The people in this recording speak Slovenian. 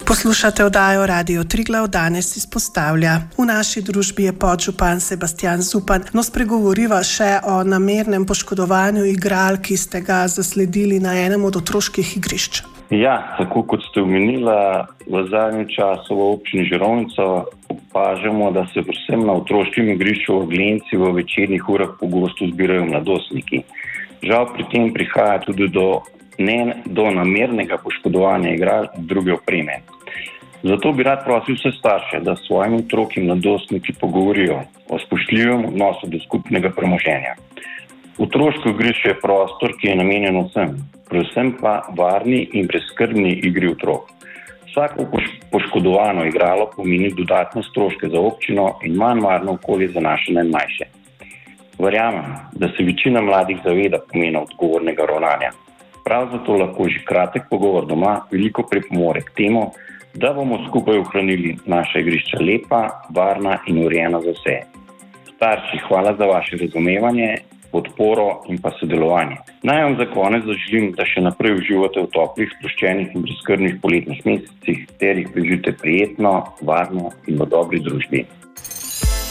Poslušate oddajo Radio Triglav, danes izpostavlja. V naši družbi je podžupan Sebastijan Zupan. No, spregovoriva še o namernem poškodovanju igral, ki ste ga zasledili na enem od otroških igrišč. Ja, tako kot ste omenila, v zadnjem času v občini Žirovnica opažamo, da se predvsem na otroškem igrišču v Glenci v večernih urah pogosto zbirajo mladostniki. Žal pri tem prihaja tudi do namernega poškodovanja igral in druge opreme. Zato bi rad prosil vse starše, da s svojimi otroki in mladostniki pogovorijo o spoštljivem odnosu do skupnega premoženja. Otroško igrišče je prostor, ki je namenjen vsem, predvsem pa varni in brezskrbni igri otrok. Vsako poškodovano igralo pomeni dodatne stroške za občino in manj varno okolje za naše najmlajše. Verjamem, da se večina mladih zaveda pomena odgovornega ravnanja. Prav zato lahko že kratek pogovor doma veliko pripomore k temu, da bomo skupaj ohranili naša igrišča lepa, varna in urejena za vse. Starši, hvala za vaše razumevanje, podporo in pa sodelovanje. Naj vam za konec zaželim, da še naprej uživate v toplih, sproščenih in brezskrbnih poletnih mesecih ter jih preživite prijetno, varno in v dobri družbi.